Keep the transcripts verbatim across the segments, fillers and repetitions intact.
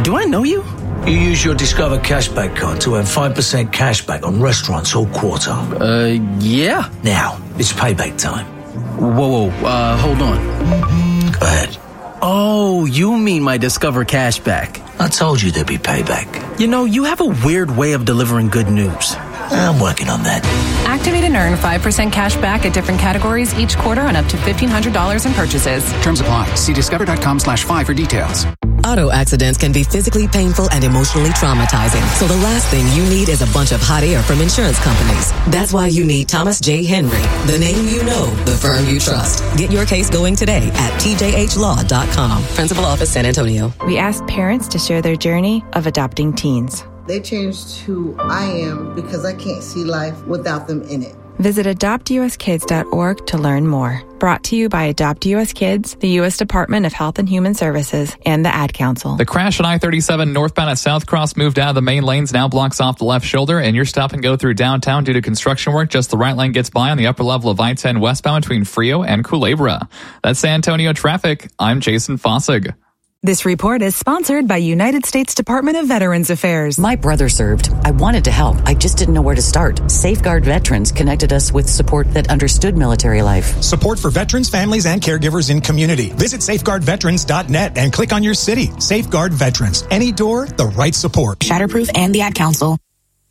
do I know you? You use your Discover Cashback card to earn five percent cashback on restaurants all quarter. Uh, yeah. Now, it's payback time. Whoa, whoa, uh, hold on. Go ahead. Oh, you mean my Discover Cashback. I told you there'd be payback. You know, you have a weird way of delivering good news. I'm working on that. Activate and earn five percent cash back at different categories each quarter on up to fifteen hundred dollars in purchases. Terms apply. See discover.com slash five for details. Auto accidents can be physically painful and emotionally traumatizing. So the last thing you need is a bunch of hot air from insurance companies. That's why you need Thomas J. Henry, the name you know, the firm you trust. Get your case going today at T J H law dot com. Principal Office, San Antonio. We asked parents to share their journey of adopting teens. They changed who I am because I can't see life without them in it. Visit adopt u s kids dot org to learn more. Brought to you by Adopt U S Kids, the U S Department of Health and Human Services, and the Ad Council. The crash on I thirty-seven northbound at South Cross moved out of the main lanes, now blocks off the left shoulder, and you're stop and go through downtown due to construction work. Just the right lane gets by on the upper level of I ten westbound between Frio and Culebra. That's San Antonio traffic. I'm Jason Fossig. This report is sponsored by United States Department of Veterans Affairs. My brother served. I wanted to help. I just didn't know where to start. Safeguard Veterans connected us with support that understood military life. Support for veterans, families, and caregivers in community. Visit safeguard veterans dot net and click on your city. Safeguard Veterans. Any door, the right support. Shatterproof and the Ad Council.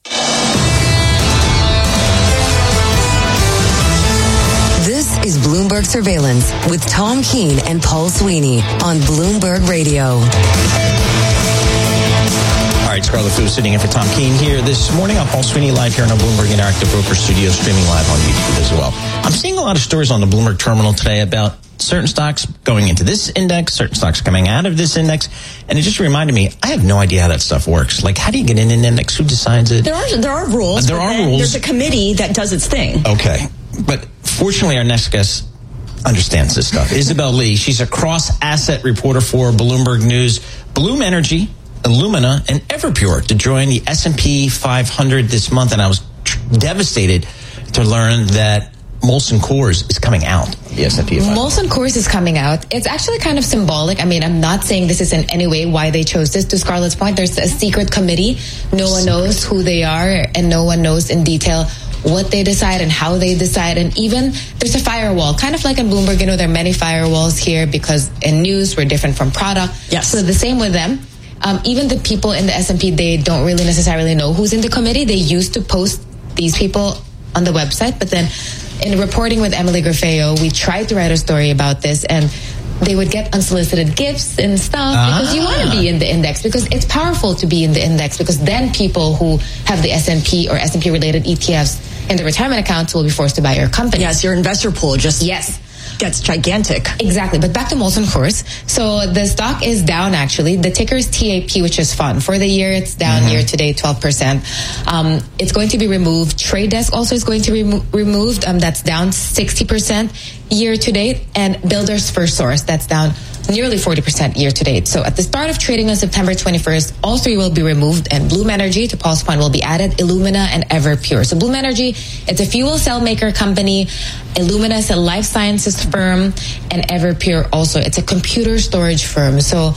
This is Bloomberg Surveillance with Tom Keene and Paul Sweeney on Bloomberg Radio. All right, Scarlett Fu sitting in for Tom Keene here this morning. I'm Paul Sweeney live here in our Bloomberg Interactive Broker Studio, streaming live on YouTube as well. I'm seeing a lot of stories on the Bloomberg Terminal today about certain stocks going into this index, certain stocks coming out of this index, and it just reminded me, I have no idea how that stuff works. Like, how do you get in an index? Who decides it? There are there are rules. Uh, there are rules. There's a committee that does its thing. Okay. But fortunately, our next guest understands this stuff. Isabel Lee, she's a cross-asset reporter for Bloomberg News. Bloom Energy, Illumina, and Everpure to join the S and P five hundred this month. And I was tr- devastated to learn that Molson Coors is coming out. The S and P five hundred. Molson Coors is coming out. It's actually kind of symbolic. I mean, I'm not saying this is in any way why they chose this. To Scarlett's point, there's a secret committee. No one knows who they are, and no one knows in detail what they decide and how they decide. And even there's a firewall, kind of like in Bloomberg, you know, there are many firewalls here because in news we're different from product. Yes. So the same with them. Um, even the people in the S and P, they don't really necessarily know who's in the committee. They used to post these people on the website, but then in reporting with Emily Grafeo, we tried to write a story about this, and they would get unsolicited gifts and stuff ah. because you want to be in the index, because it's powerful to be in the index, because then people who have the S and P or S and P related E T Fs in the retirement accounts will be forced to buy your company. Yes, your investor pool just yes. gets gigantic. Exactly. But back to Molson Coors. So the stock is down, actually. The ticker is T A P, which is fun. For the year, it's down mm-hmm. year to date twelve percent. Um, it's going to be removed. Trade Desk also is going to be remo- removed. Um, that's down sixty percent year to date. And Builders First Source, that's down nearly forty percent year to date. So at the start of trading on September twenty-first, all three will be removed, and Bloom Energy, to Paul's point, will be added, Illumina and Everpure. So Bloom Energy, it's a fuel cell maker company. Illumina is a life sciences firm, and Everpure also, it's a computer storage firm. So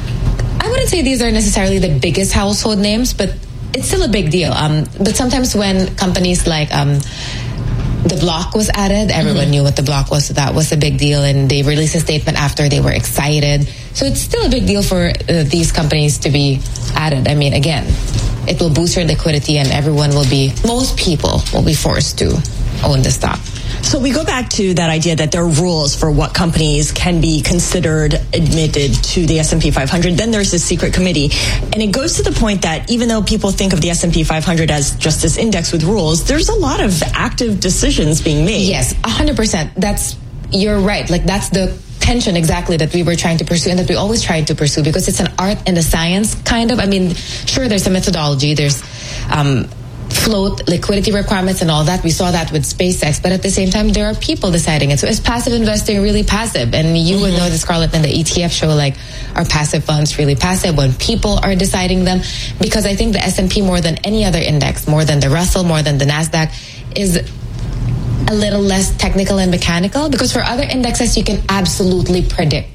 I wouldn't say these are necessarily the biggest household names, but it's still a big deal. Um, but sometimes when companies like um, The Block was added, everyone mm-hmm. knew what The Block was, so that was a big deal, and they released a statement after they were excited. So it's still a big deal for uh, these companies to be added. I mean, again, it will boost your liquidity, and everyone will be, most people will be forced to own the stock. So we go back to that idea that there are rules for what companies can be considered admitted to the S and P five hundred. Then there's this secret committee. And it goes to the point that even though people think of the S and P five hundred as just this index with rules, there's a lot of active decisions being made. Yes, one hundred percent. That's, you're right. Like, that's the tension exactly that we were trying to pursue and that we always tried to pursue, because it's an art and a science, kind of. I mean, sure, there's a methodology. There's um float, liquidity requirements and all that. We saw that with SpaceX, but at the same time, there are people deciding it. So is passive investing really passive? And you mm-hmm. would know this, Scarlett, in the E T F show, like, are passive funds really passive when people are deciding them? Because I think the S and P, more than any other index, more than the Russell, more than the NASDAQ, is a little less technical and mechanical, because for other indexes, you can absolutely predict.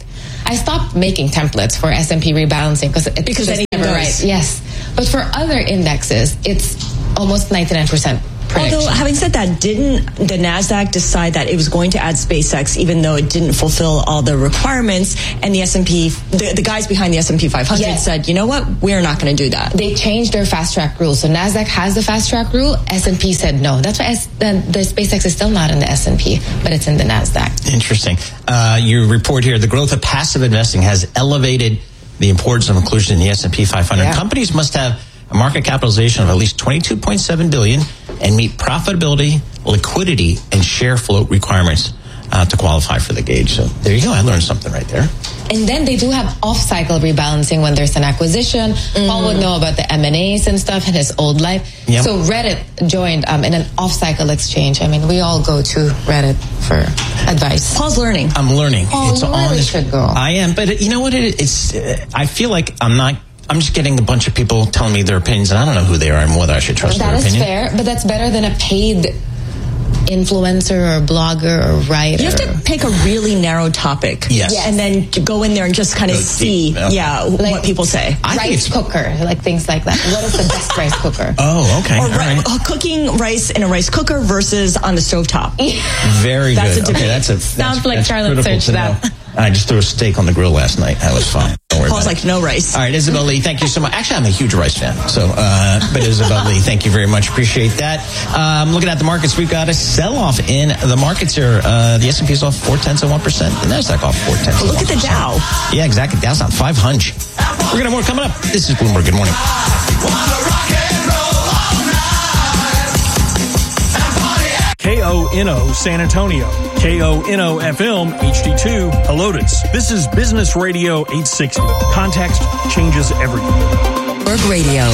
I stopped making templates for S and P rebalancing because it's because just never right. Yes, but for other indexes, it's almost ninety-nine percent. Prediction. Although, having said that, didn't the NASDAQ decide that it was going to add SpaceX even though it didn't fulfill all the requirements? And the S and P, the, the guys behind the S and P five hundred yes. said, you know what, we're not going to do that. They changed their fast track rule. So NASDAQ has the fast track rule. S and P said no. That's why S, the, the SpaceX is still not in the S and P, but it's in the NASDAQ. Interesting. Uh, you report here, the growth of passive investing has elevated the importance of inclusion in the S and P five hundred. Yeah. Companies must have a market capitalization of at least twenty-two point seven billion dollars and meet profitability, liquidity, and share float requirements uh, to qualify for the gauge. So there you go. I learned something right there. And then they do have off-cycle rebalancing when there's an acquisition. Mm. Paul would know about the M and A's and stuff in his old life. Yep. So Reddit joined um, in an off-cycle exchange. I mean, we all go to Reddit for advice. Paul's learning. I'm learning. Paul it's really on this, should go. I am, but you know what? It, it's. Uh, I feel like I'm not. I'm just getting a bunch of people telling me their opinions, and I don't know who they are and whether I should trust that their opinion. That is fair, but that's better than a paid influencer or blogger or writer. You have to pick a really narrow topic. Yes. yes. And then go in there and just kind of see, deep, yeah, like, what people say. I rice cooker, like things like that. What is the best rice cooker? Oh, okay. Or All ri- right. cooking rice in a rice cooker versus on the stovetop. Very that's good. A debate. Okay, that's a Sounds that's, like that's Charlotte searched that. I just threw a steak on the grill last night. That was fun. Don't worry Paul's about like, it. no rice. All right, Isabel Lee, thank you so much. Actually, I'm a huge rice fan. So, uh, but Isabel Lee, thank you very much. Appreciate that. Um, looking at the markets, we've got a sell-off in the markets here. Uh, the S and P is off four tenths of one percent. The NASDAQ off four tenths. Look at the Dow. Yeah, exactly. Dow's down five hundred. We're gonna have more coming up. This is Bloomberg. Good morning. K O N O San Antonio, K O N O F M H D two Helotes. This is Business Radio eight sixty. Context changes everything. Bloomberg Radio.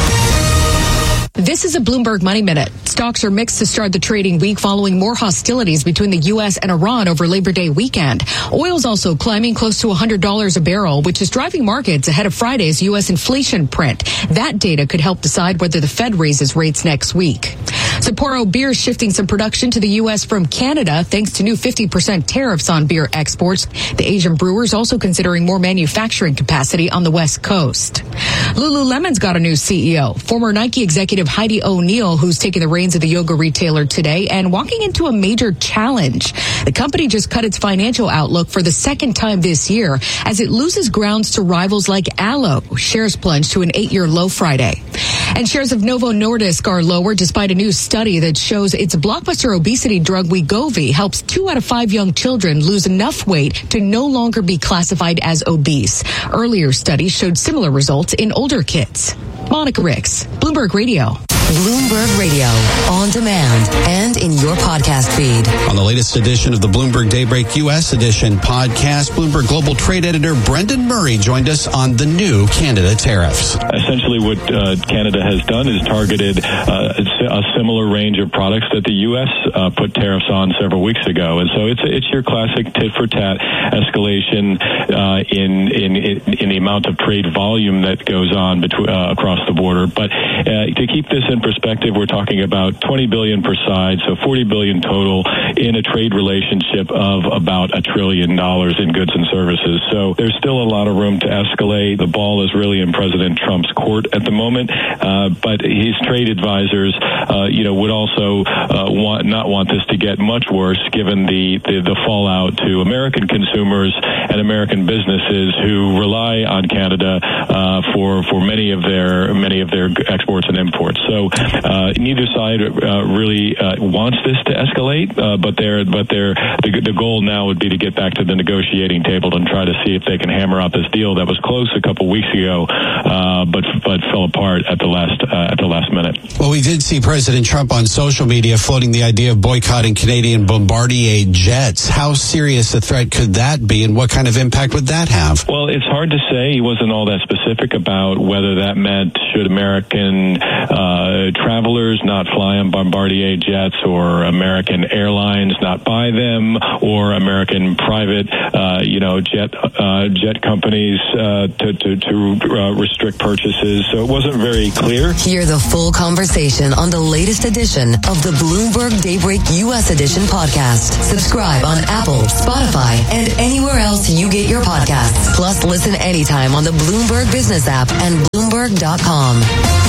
This is a Bloomberg Money Minute. Stocks are mixed to start the trading week following more hostilities between the U S and Iran over Labor Day weekend. Oil's also climbing close to one hundred dollars a barrel, which is driving markets ahead of Friday's U S inflation print. That data could help decide whether the Fed raises rates next week. Sapporo Beer shifting some production to the U S from Canada thanks to new fifty percent tariffs on beer exports. The Asian brewers also considering more manufacturing capacity on the West Coast. Lululemon's got a new C E O, former Nike executive Heidi O'Neill, who's taking the reins of the yoga retailer today and walking into a major challenge. The company just cut its financial outlook for the second time this year as it loses grounds to rivals like Alo. Shares plunged to an eight-year low Friday. And shares of Novo Nordisk are lower despite a new study that shows its blockbuster obesity drug Wegovy helps two out of five young children lose enough weight to no longer be classified as obese. Earlier studies showed similar results in older kids. Monica Ricks, Bloomberg Radio. Bloomberg Radio, on demand and in your podcast feed. On the latest edition of the Bloomberg Daybreak U S Edition podcast, Bloomberg Global Trade Editor Brendan Murray joined us on the new Canada tariffs. Essentially what uh, Canada has done is targeted uh, a similar range of products that the U S uh, put tariffs on several weeks ago. And so it's it's your classic tit-for-tat escalation uh, in, in in the amount of trade volume that goes on between, uh, across the border. But uh, to keep this in perspective, we're talking about twenty billion dollars per side, so forty billion dollars total in a trade relationship of about a trillion dollars in goods and services. So there's still a lot of room to escalate. The ball is really in President Trump's court at the moment, uh, but his trade advisors, uh, you know, would also uh, want not want this to get much worse, given the, the the fallout to American consumers and American businesses who rely on Canada uh, for for many of their many of their exports and imports. So uh, neither side uh, really uh, wants this to escalate, uh, but they're but they're the, the goal now would be to get back to the negotiating table and try to see if they can hammer out this deal that was close a couple weeks ago, uh, but but fell apart at the last uh, at the last minute. Well, we did see President Trump on social media floating the idea of boycotting Canadian Bombardier jets. How serious a threat could that be, and what kind of impact would that have? Well, it's hard to say. He wasn't all that specific about whether that meant should American uh, uh, travelers not fly on Bombardier jets, or American Airlines not buy them, or American private, uh, you know, jet uh, jet companies uh, to to, to uh, restrict purchases. So it wasn't very clear. Hear the full conversation on the latest edition of the Bloomberg Daybreak U S Edition podcast. Subscribe on Apple, Spotify, and anywhere else you get your podcasts. Plus, listen anytime on the Bloomberg Business app and Bloomberg dot com.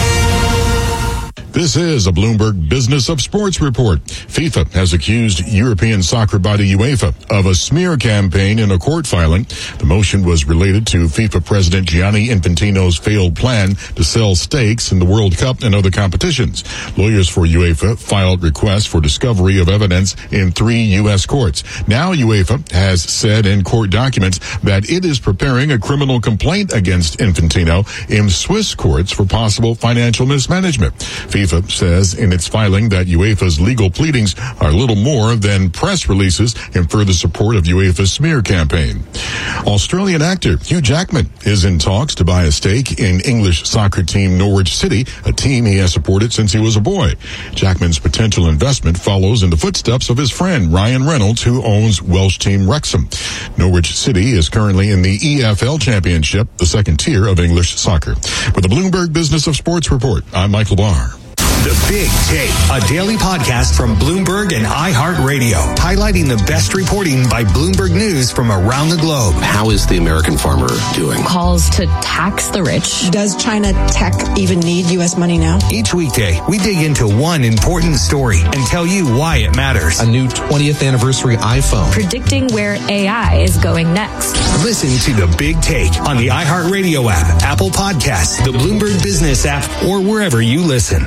This is a Bloomberg Business of Sports report. FIFA has accused European soccer body UEFA of a smear campaign in a court filing. The motion was related to FIFA President Gianni Infantino's failed plan to sell stakes in the World Cup and other competitions. Lawyers for UEFA filed requests for discovery of evidence in three U S courts. Now UEFA has said in court documents that it is preparing a criminal complaint against Infantino in Swiss courts for possible financial mismanagement. FIFA says in its filing that UEFA's legal pleadings are little more than press releases in further support of UEFA's smear campaign. Australian actor Hugh Jackman is in talks to buy a stake in English soccer team Norwich City, a team he has supported since he was a boy. Jackman's potential investment follows in the footsteps of his friend Ryan Reynolds, who owns Welsh team Wrexham. Norwich City is currently in the E F L Championship, the second tier of English soccer. With the Bloomberg Business of Sports report, I'm Michael Barr. The Big Take, a daily podcast from Bloomberg and iHeartRadio, highlighting the best reporting by Bloomberg News from around the globe. How is the American farmer doing? Calls to tax the rich. Does China tech even need U S money now? Each weekday, we dig into one important story and tell you why it matters. A new twentieth anniversary iPhone. Predicting where A I is going next. Listen to The Big Take on the iHeartRadio app, Apple Podcasts, the Bloomberg Business app, or wherever you listen.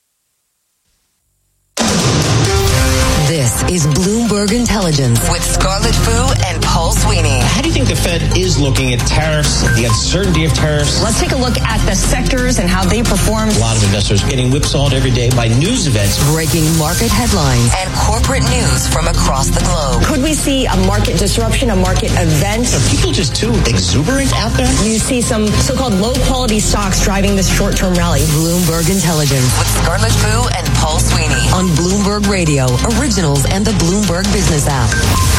This is Bloomberg Intelligence with Scarlett Fu and Paul Sweeney. How do you think the Fed is looking at tariffs, the uncertainty of tariffs? Let's take a look at the sectors and how they performed. A lot of investors getting whipsawed every day by news events. Breaking market headlines and corporate news from across the globe. Could we see a market disruption, a market event? Are people just too exuberant out there? You see some so-called low-quality stocks driving this short-term rally. Bloomberg Intelligence with Scarlett Fu and Paul Sweeney on Bloomberg Radio, originals and the Bloomberg Business app.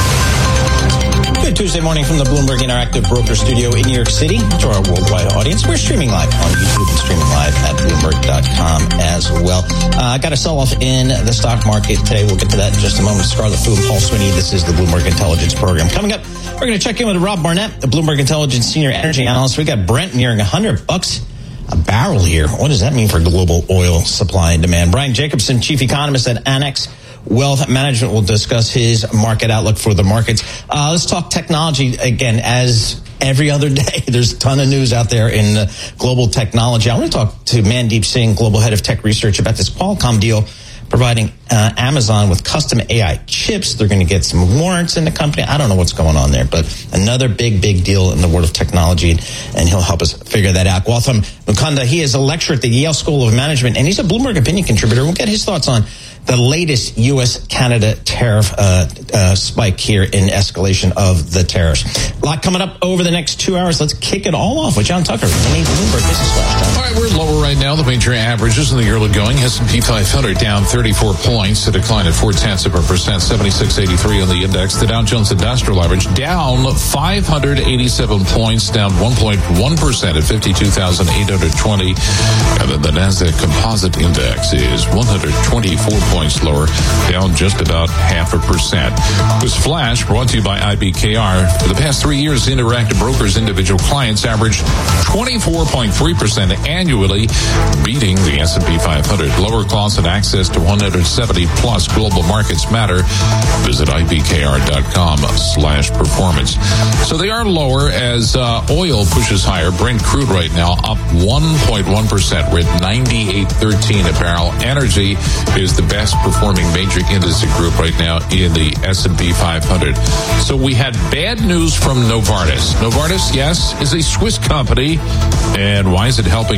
Good Tuesday morning from the Bloomberg Interactive Broker Studio in New York City. To our worldwide audience, we're streaming live on YouTube and streaming live at Bloomberg dot com as well. I uh, got a sell-off in the stock market today. We'll get to that in just a moment. Scarlett Fu and Paul Sweeney. This is the Bloomberg Intelligence Program. Coming up, we're going to check in with Rob Barnett, the Bloomberg Intelligence Senior Energy Analyst. We got Brent nearing one hundred bucks a barrel here. What does that mean for global oil supply and demand? Brian Jacobson, Chief Economist at Annex Wealth Management, will discuss his market outlook for the markets. Uh, let's talk technology again. As every other day, there's a ton of news out there in uh, global technology. I want to talk to Mandeep Singh, Global Head of Tech Research, about this Qualcomm deal providing uh, Amazon with custom A I chips. They're going to get some warrants in the company. I don't know what's going on there, but another big, big deal in the world of technology, and he'll help us figure that out. Gautam Mukunda, he is a lecturer at the Yale School of Management, and he's a Bloomberg opinion contributor. We'll get his thoughts on the latest U S Canada tariff uh, uh, spike here in escalation of the tariffs. A lot coming up over the next two hours. Let's kick it all off with John Tucker. Bloomberg Business Flash. All right, we're lower right now. The major averages in the early going. S and P five hundred down thirty-four points, a decline of four tenths of a percent, seventy-six eighty-three on the index. The Dow Jones Industrial Average down five hundred eighty-seven points, down one point one percent at fifty-two thousand eight hundred twenty. And then the Nasdaq Composite Index is one hundred twenty-four points lower, down just about half a percent. This flash brought to you by I B K R. For the past three years, Interactive Brokers individual clients averaged twenty-four point three percent annually, beating the S and P five hundred. Lower costs and access to one hundred seventy plus global markets matter. Visit I B K R dot com slash performance. So they are lower as uh, oil pushes higher. Brent crude right now up one point one percent. We're at ninety-eight thirteen a barrel. Energy is the best performing major industry group right now in the S and P five hundred. So we had bad news from Novartis. Novartis, yes, is a Swiss company. And why is it helping drag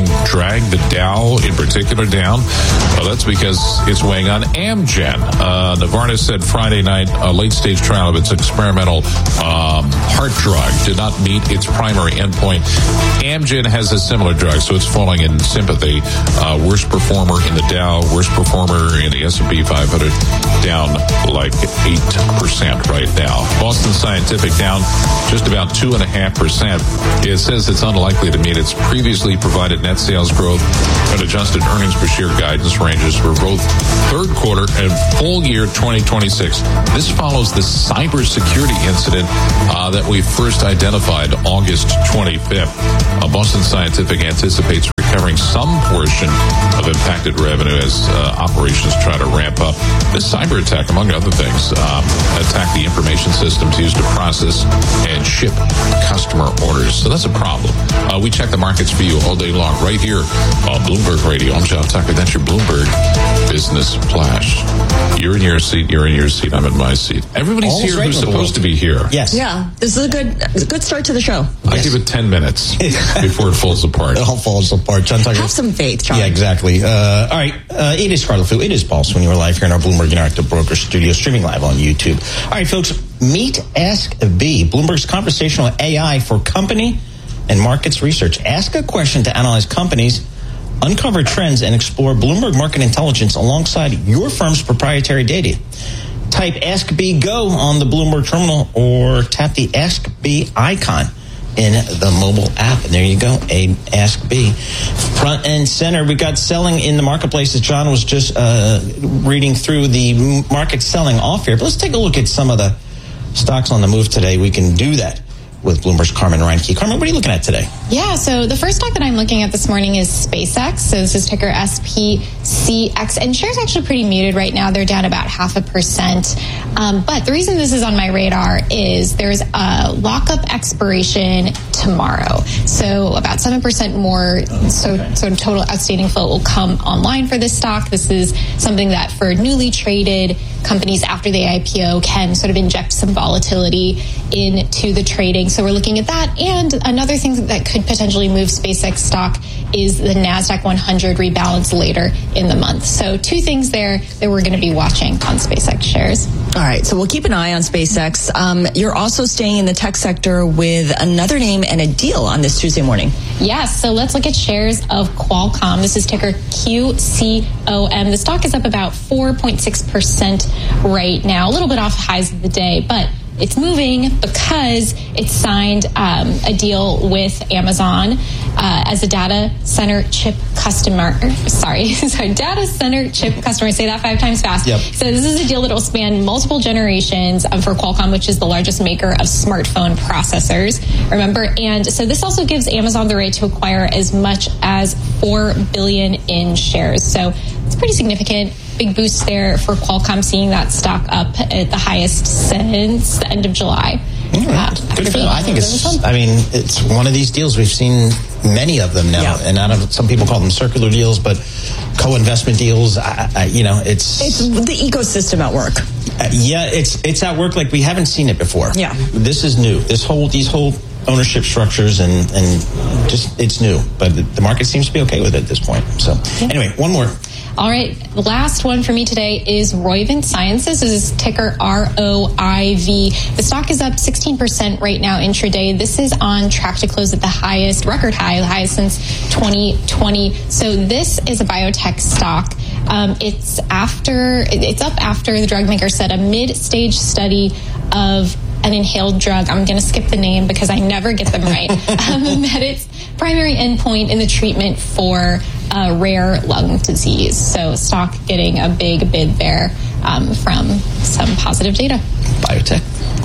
drag the Dow in particular down? Well, that's because it's weighing on Amgen. Uh, Novartis said Friday night a late-stage trial of its experimental um, heart drug did not meet its primary endpoint. Amgen has a similar drug, so it's falling in sympathy. Uh, worst performer in the Dow, worst performer in the S and P five hundred, down like eight percent right now. Boston Scientific down just about two point five percent. It says it's unlikely to meet its previously provided net sales growth and adjusted earnings per share guidance ranges for both third quarter and full year twenty twenty-six. This follows the cybersecurity incident uh, that we first identified August twenty-fifth. Uh, Boston Scientific anticipates recovering some portion of impacted revenue as uh, operations try to ramp up. This cyber attack, among other things, um, attacked the information systems used to process and ship customer orders. So that's a problem. Uh, we check the markets for you all day long right here on Bloomberg Radio. I'm John Tucker. That's your Bloomberg Business Flash. You're in your seat. You're in your seat. I'm in my seat. Everybody's All's Everybody's right here who's with the supposed world. to be here. Yes. Yeah. This is a good a good start to the show. I give it ten minutes before it falls apart. It all falls apart. John Tucker. Have some faith, John. Yeah, exactly. Uh, all right. Uh, it is Scarlet Fu. It is Pulse when you are live here in our Bloomberg Interactive Broker studio, streaming live on YouTube. All right, folks. Meet Ask B, Bloomberg's conversational A I for company and markets research. Ask a question to analyze companies, uncover trends, and explore Bloomberg Market Intelligence alongside your firm's proprietary data. Type Ask B Go on the Bloomberg terminal or tap the Ask B icon in the mobile app. And there you go, a Ask B. Front and center, we got selling in the marketplaces. John was just uh, reading through the market selling off here. But let's take a look at some of the stocks on the move today. We can do that with Bloomberg's Carmen Reinke. Carmen, what are you looking at today? Yeah, so the first stock that I'm looking at this morning is SpaceX. So this is ticker S P C X. And shares actually pretty muted right now. They're down about half a percent. Um, but the reason this is on my radar is there's a lockup expiration tomorrow. So about seven percent more. So, so total outstanding float will come online for this stock. This is something that for newly traded companies after the I P O can sort of inject some volatility into the trading. So we're looking at that. And another thing that could potentially move SpaceX stock is the NASDAQ one hundred rebalance later in the month. So two things there that we're going to be watching on SpaceX shares. All right, so we'll keep an eye on SpaceX. Um, you're also staying in the tech sector with another name and a deal on this Tuesday morning. Yes, so let's look at shares of Qualcomm. This is ticker Q C O M. The stock is up about four point six percent right now, a little bit off highs of the day, but it's moving because it signed um, a deal with Amazon uh, as a data center chip customer. Sorry, sorry, data center chip customer. Say that five times fast. Yep. So this is a deal that will span multiple generations um, for Qualcomm, which is the largest maker of smartphone processors. Remember, and so this also gives Amazon the right to acquire as much as four billion dollars in shares. So it's pretty significant. Big boost there for Qualcomm, seeing that stock up at the highest since the end of July. All right. Uh, Good for them. I think it's, I mean, it's one of these deals. We've seen many of them now. Yeah. And I don't, some people call them circular deals, but co-investment deals, I, I, you know, it's... It's the ecosystem at work. Uh, yeah, it's it's at work like we haven't seen it before. Yeah. This is new. This whole, these whole ownership structures and, and just, it's new. But the market seems to be okay with it at this point. So anyway, one more. All right, the last one for me today is Roivant Sciences. This is ticker R O I V. The stock is up sixteen percent right now intraday. This is on track to close at the highest, record high, the highest since twenty twenty. So this is a biotech stock. Um, it's after, it's up after the drug maker said a mid-stage study of an inhaled drug. I'm going to skip the name because I never get them right. um, met its primary endpoint in the treatment for uh, rare lung disease. So stock getting a big bid there um, from some positive data. Biotech.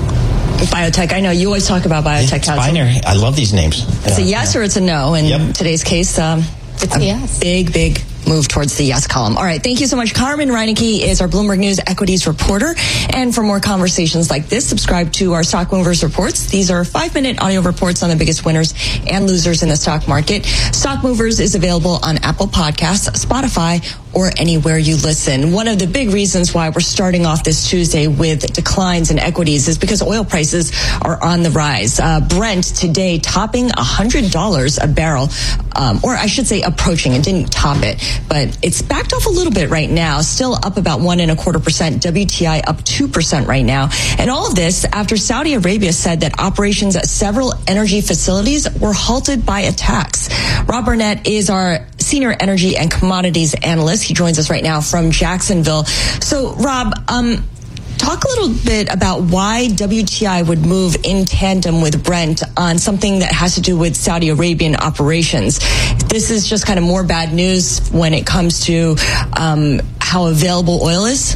Biotech. I know you always talk about biotech. It's binary. I love these names. It's a yes or it's a no. In Yep. today's case, um, it's a yes. Big, big move towards the yes column. All right. Thank you so much. Carmen Reinecke is our Bloomberg News equities reporter. And for more conversations like this, subscribe to our Stock Movers reports. These are five-minute audio reports on the biggest winners and losers in the stock market. Stock Movers is available on Apple Podcasts, Spotify, or anywhere you listen. One of the big reasons why we're starting off this Tuesday with declines in equities is because oil prices are on the rise. Uh, Brent today topping one hundred dollars a barrel, um, or I should say approaching. It didn't top it, but it's backed off a little bit right now, still up about one and a quarter percent. W T I up two percent right now. And all of this after Saudi Arabia said that operations at several energy facilities were halted by attacks. Rob Burnett is our senior energy and commodities analyst. He joins us right now from Jacksonville. So, Rob, um, talk a little bit about why W T I would move in tandem with Brent on something that has to do with Saudi Arabian operations. This is just kind of more bad news when it comes to um, how available oil is?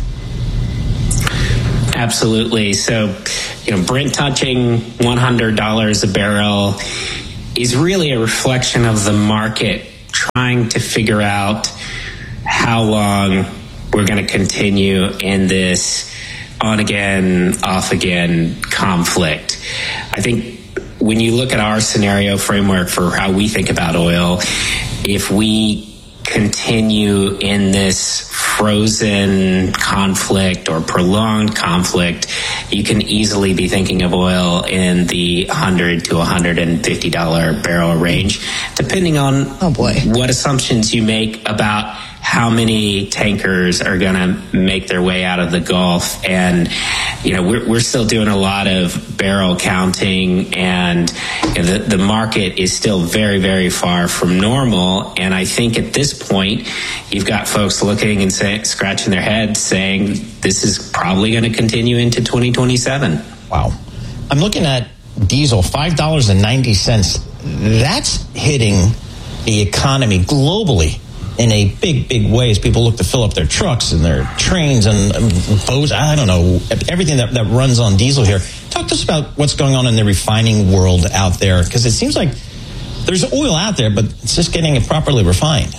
Absolutely. So, you know, Brent touching one hundred dollars a barrel is really a reflection of the market trying to figure out how long we're going to continue in this on-again, off-again conflict. I think when you look at our scenario framework for how we think about oil, if we continue in this frozen conflict or prolonged conflict, you can easily be thinking of oil in the one hundred to one hundred fifty dollars barrel range, depending on oh boy. what assumptions you make about how many tankers are going to make their way out of the Gulf. And, you know, we're, we're still doing a lot of barrel counting, and you know, the, the market is still very, very far from normal. And I think at this point, you've got folks looking and say, scratching their heads saying this is probably going to continue into twenty twenty-seven. Wow. I'm looking at diesel, five dollars and ninety cents. That's hitting the economy globally in a big, big way as people look to fill up their trucks and their trains and boats. I don't know, everything that, that runs on diesel here. Talk to us about what's going on in the refining world out there, because it seems like there's oil out there, but it's just getting it properly refined.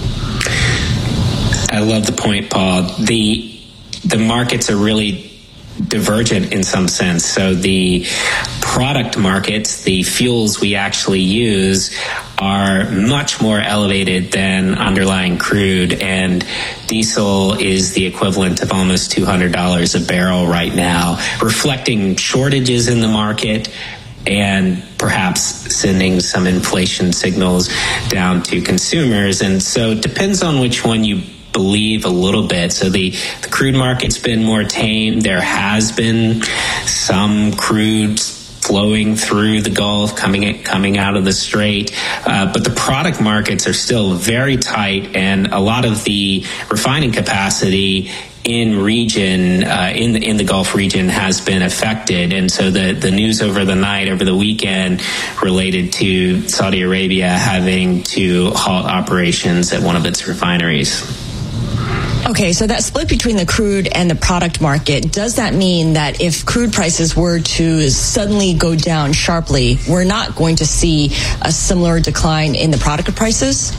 I love the point, Paul. The the markets are really divergent in some sense. So the product markets, the fuels we actually use, are much more elevated than underlying crude, and diesel is the equivalent of almost two hundred dollars a barrel right now, reflecting shortages in the market and perhaps sending some inflation signals down to consumers. And so it depends on which one you believe a little bit. So the, the crude market's been more tame. There has been some crude flowing through the Gulf, coming coming out of the Strait, uh, but the product markets are still very tight, and a lot of the refining capacity in region, uh, in the in the Gulf region, has been affected. And so the the news over the night, over the weekend, related to Saudi Arabia having to halt operations at one of its refineries. Okay, so that split between the crude and the product market, does that mean that if crude prices were to suddenly go down sharply, we're not going to see a similar decline in the product prices?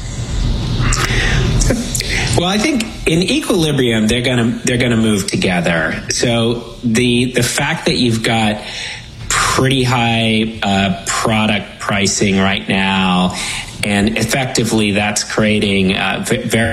Well, I think in equilibrium, they're gonna they're gonna move together. So the the fact that you've got pretty high uh, product pricing right now, and effectively that's creating uh, very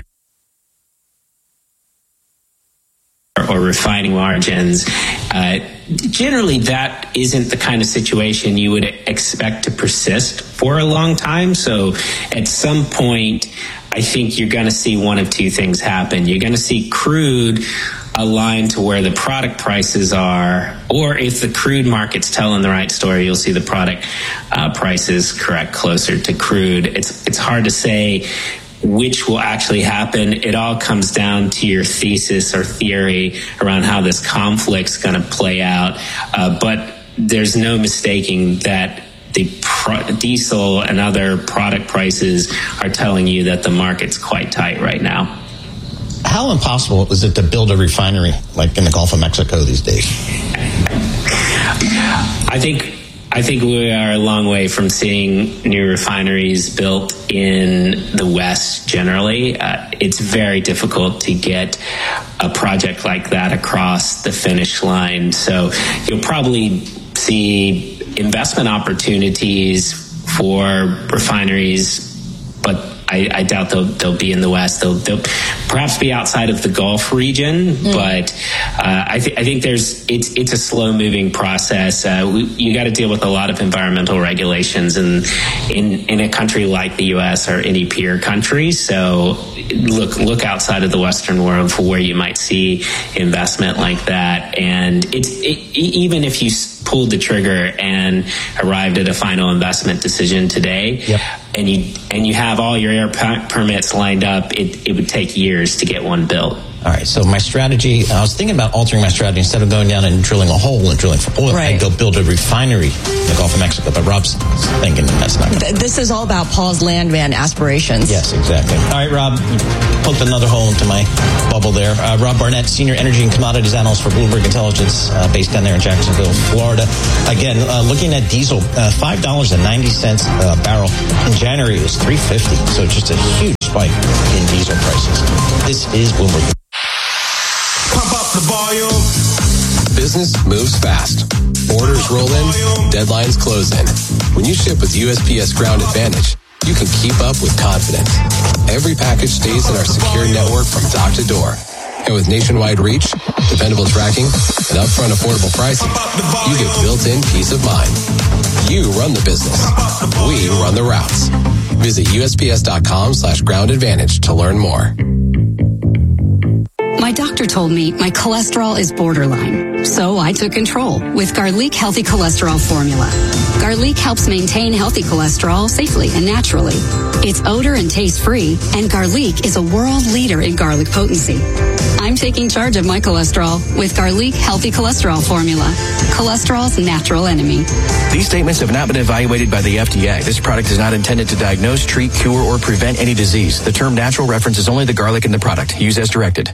or refining margins. Uh, generally, that isn't the kind of situation you would expect to persist for a long time. So at some point, I think you're going to see one of two things happen. You're going to see crude aligned to where the product prices are, or if the crude market's telling the right story, you'll see the product uh, prices correct closer to crude. It's it's hard to say which will actually happen. It all comes down to your thesis or theory around how this conflict's going to play out. Uh, but there's no mistaking that the pro- diesel and other product prices are telling you that the market's quite tight right now. How impossible is it to build a refinery like in the Gulf of Mexico these days? I think I think we are a long way from seeing new refineries built in the West generally. Uh, it's very difficult to get a project like that across the finish line. So you'll probably see investment opportunities for refineries, but I, I doubt they'll, they'll be in the West. They'll, they'll perhaps be outside of the Gulf region, mm. but uh, I, th- I think there's it's it's a slow moving process. Uh, we, you got to deal with a lot of environmental regulations, and in in a country like the U S or any peer country. So look look outside of the Western world for where you might see investment like that. And it's it, even if you pulled the trigger and arrived at a final investment decision today, yep. and you and you have all your air permits lined up, it, it would take years to get one built. All right, so my strategy, I was thinking about altering my strategy. Instead of going down and drilling a hole and drilling for oil, right. I'd go build a refinery in the Gulf of Mexico. But Rob's thinking that's not good. This is all about Paul's landman aspirations. Yes, exactly. All right, Rob, you poked another hole into my bubble there. Uh, Rob Barnett, Senior Energy and Commodities Analyst for Bloomberg Intelligence, uh, based down there in Jacksonville, Florida. Again, uh, looking at diesel, uh, five dollars and ninety cents a barrel. In January, it was three dollars and fifty cents, so just a huge spike in diesel prices. This is Bloomberg. Pump up the volume. Business moves fast. Orders roll in, deadlines close in. When you ship with U S P S Ground Advantage, you can keep up with confidence. Every package stays in our secure network from dock to door. And with nationwide reach, dependable tracking, and upfront affordable pricing, you get built-in peace of mind. You run the business. We run the routes. Visit USPS.com slash ground advantage to learn more. My doctor told me my cholesterol is borderline, so I took control with Garlic Healthy Cholesterol Formula. Garlic helps maintain healthy cholesterol safely and naturally. It's odor and taste-free, and Garlic is a world leader in garlic potency. I'm taking charge of my cholesterol with Garlic Healthy Cholesterol Formula, cholesterol's natural enemy. These statements have not been evaluated by the F D A. This product is not intended to diagnose, treat, cure, or prevent any disease. The term natural references only the garlic in the product. Use as directed.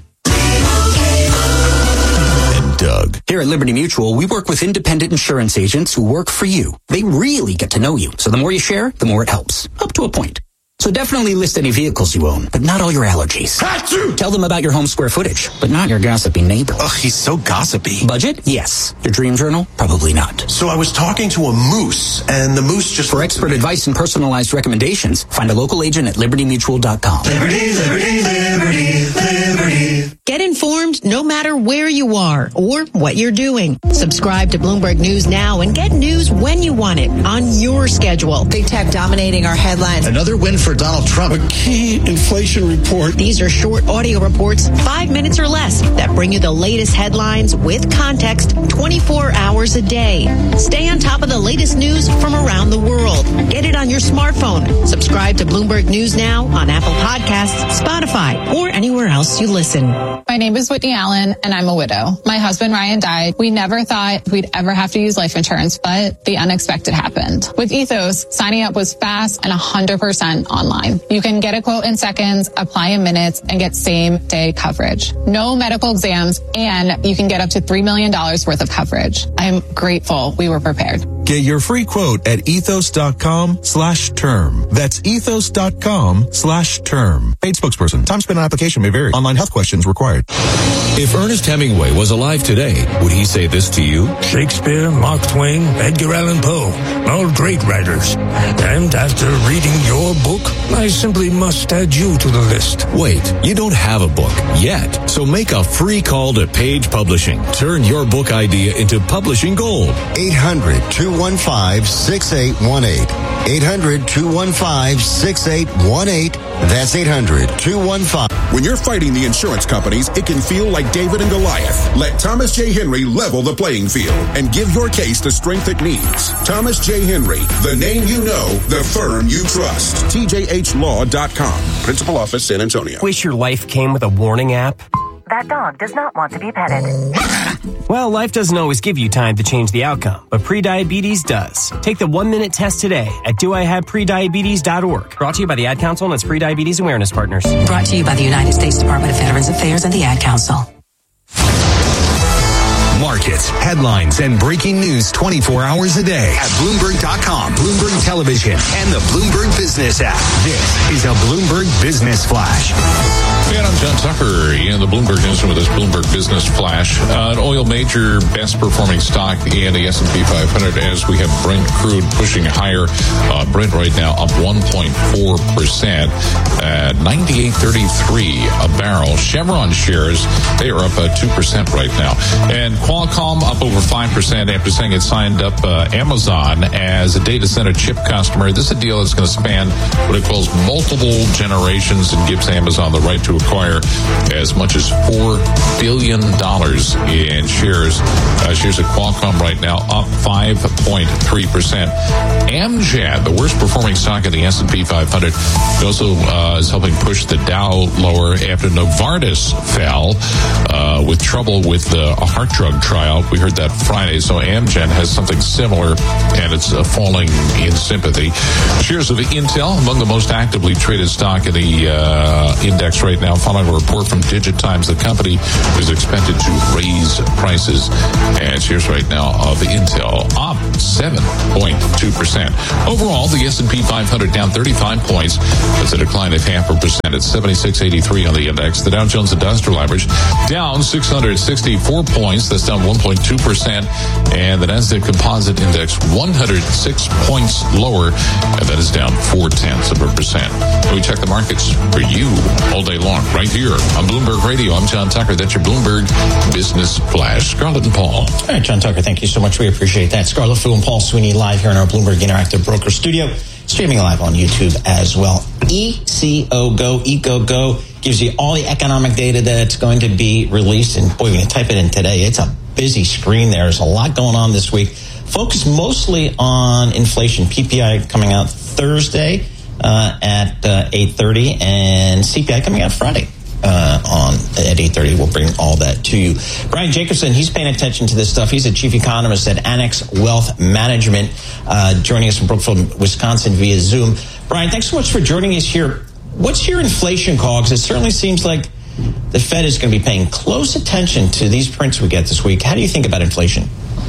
Doug. Here at Liberty Mutual, we work with independent insurance agents who work for you. They really get to know you. So the more you share, the more it helps. Up to a point. So definitely list any vehicles you own, but not all your allergies. Achoo! Tell them about your home square footage, but not your gossipy neighbor. Ugh, he's so gossipy. Budget? Yes. Your dream journal? Probably not. So I was talking to a moose, and the moose just... For expert advice and personalized recommendations, find a local agent at liberty mutual dot com. Liberty, liberty, liberty, liberty. Get informed no matter where you are or what you're doing. Subscribe to Bloomberg News now and get news when you want it on your schedule. Big tech dominating our headlines. Another win for Donald Trump. A key inflation report. These are short audio reports, five minutes or less, that bring you the latest headlines with context twenty-four hours a day. Stay on top of the latest news from around the world. Get it on your smartphone. Subscribe to Bloomberg News now on Apple Podcasts, Spotify, or anywhere else you listen. My name is Whitney Allen, and I'm a widow. My husband, Ryan, died. We never thought we'd ever have to use life insurance, but the unexpected happened. With Ethos, signing up was fast and one hundred percent online. You can get a quote in seconds, apply in minutes, and get same-day coverage. No medical exams, and you can get up to three million dollars worth of coverage. I'm grateful we were prepared. Get your free quote at ethos.com slash term. That's ethos.com slash term. Paid spokesperson. Time spent on application may vary. Online health questions required. If Ernest Hemingway was alive today, would he say this to you? Shakespeare, Mark Twain, Edgar Allan Poe, all great writers. And after reading your book, I simply must add you to the list. Wait, you don't have a book yet. So make a free call to Page Publishing. Turn your book idea into publishing gold. eight hundred, two one five, six eight one eight. eight hundred, two one five, six eight one eight. That's eight hundred, two one five. When you're fighting the insurance companies, it can feel like David and Goliath. Let Thomas J. Henry level the playing field and give your case the strength it needs. Thomas J. Henry, the name you know, the firm you trust. T J H law dot com. Principal Office, San Antonio. Wish your life came with a warning app? That dog does not want to be petted. Well, life doesn't always give you time to change the outcome, but prediabetes does. Take the one-minute test today at do I have prediabetes dot org. Brought to you by the Ad Council and its Prediabetes Awareness Partners. Brought to you by the United States Department of Veterans Affairs and the Ad Council. markets, headlines, and breaking news twenty-four hours a day at Bloomberg dot com, Bloomberg Television, and the Bloomberg Business app. This is a Bloomberg Business Flash. And I'm John Tucker in the Bloomberg Newsroom with this Bloomberg Business Flash. Uh, an oil major, best performing stock in the S and P five hundred as we have Brent crude pushing higher. Uh, Brent right now up one point four percent at ninety-eight thirty-three a barrel. Chevron shares, they are up uh, two percent right now. And Qualcomm up over five percent after saying it signed up uh, Amazon as a data center chip customer. This is a deal that's going to span what it calls multiple generations and gives Amazon the right to acquire as much as four billion dollars in shares. Uh, shares at Qualcomm right now up five point three percent. Amgen, the worst performing stock in the S and P five hundred, also uh, is helping push the Dow lower after Novartis fell uh, with trouble with the a heart drug trial. We heard that Friday. So Amgen has something similar, and it's uh, falling in sympathy. Shares of Intel, among the most actively traded stock in the uh, index right now, following a report from Digitimes. The company is expected to raise prices, and shares right now of Intel up seven point two percent. Overall, the S and P five hundred down thirty-five points. That's a decline of half a percent. It's seventy-six eighty-three on the index. The Dow Jones Industrial Average down six hundred sixty-four points. That's down one point two percent. And the Nasdaq Composite Index one hundred six points lower, and that is down four tenths of a percent. We check the markets for you all day long, right here on Bloomberg Radio. I'm John Tucker. That's your Bloomberg Business Flash. Scarlett and Paul. All right, John Tucker, thank you so much. We appreciate that. Scarlett Fu and Paul Sweeney live here in our Bloomberg Interactive Broker Studio, streaming live on YouTube as well. E C O Go, Eco Go, gives you all the economic data that's going to be released. And boy, when you type it in today, it's a busy screen there. There's a lot going on this week. Focus mostly on inflation. P P I coming out Thursday uh, at uh, eight thirty, and C P I coming out Friday. Uh, on at eight thirty. We'll bring all that to you. Brian Jacobson, he's paying attention to this stuff. He's a chief economist at Annex Wealth Management, uh, joining us from Brookfield, Wisconsin via Zoom. Brian, thanks so much for joining us here. What's your inflation call? Because it certainly seems like the Fed is going to be paying close attention to these prints we get this week. How do you think about inflation?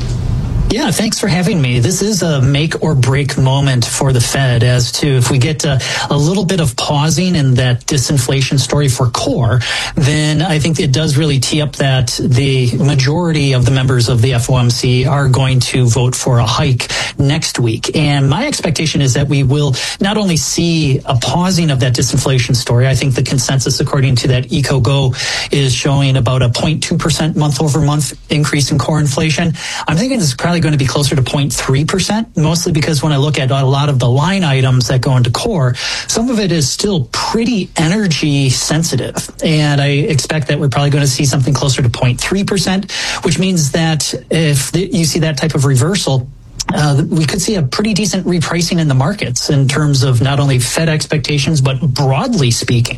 Yeah, thanks for having me. This is a make or break moment for the Fed as to if we get a, a little bit of pausing in that disinflation story for core, then I think it does really tee up that the majority of the members of the F O M C are going to vote for a hike next week. And my expectation is that we will not only see a pausing of that disinflation story, I think the consensus according to that EcoGo is showing about a zero point two percent month over month increase in core inflation. I'm thinking it's probably going to be closer to zero point three percent, mostly because when I look at a lot of the line items that go into core, some of it is still pretty energy sensitive. And I expect that we're probably going to see something closer to zero point three percent, which means that if the, you see that type of reversal, Uh, we could see a pretty decent repricing in the markets in terms of not only Fed expectations, but broadly speaking.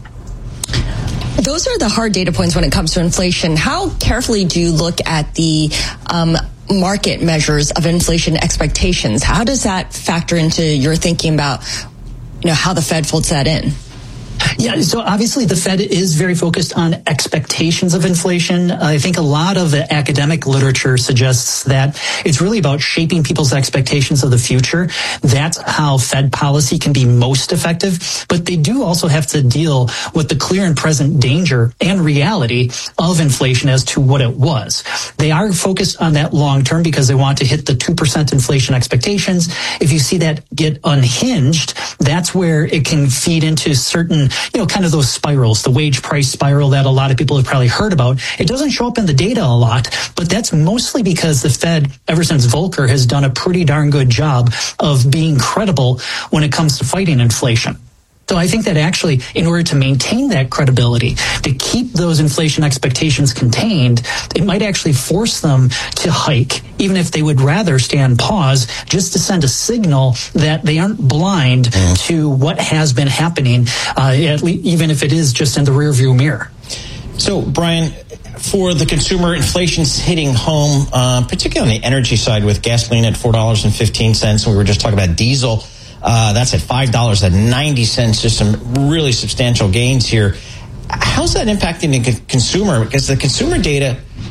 Those are the hard data points when it comes to inflation. How carefully do you look at the um, market measures of inflation expectations? How does that factor into your thinking about, you know, how the Fed folds that in? Yeah, so obviously the Fed is very focused on expectations of inflation. I think a lot of the academic literature suggests that it's really about shaping people's expectations of the future. That's how Fed policy can be most effective. But they do also have to deal with the clear and present danger and reality of inflation as to what it was. They are focused on that long term because they want to hit the two percent inflation expectations. If you see that get unhinged, that's where it can feed into certain, you know, kind of those spirals, the wage price spiral that a lot of people have probably heard about. It doesn't show up in the data a lot, but that's mostly because the Fed, ever since Volcker, has done a pretty darn good job of being credible when it comes to fighting inflation. So I think that actually, in order to maintain that credibility, to keep those inflation expectations contained, it might actually force them to hike, even if they would rather stay on pause, just to send a signal that they aren't blind mm. to what has been happening, uh, at least, even if it is just in the rearview mirror. So, Brian, for the consumer, inflation's hitting home, uh, particularly on the energy side with gasoline at four dollars and fifteen cents, and we were just talking about diesel. Uh, that's at five dollars and ninety cents, just some really substantial gains here. How's that impacting the consumer? Because the consumer data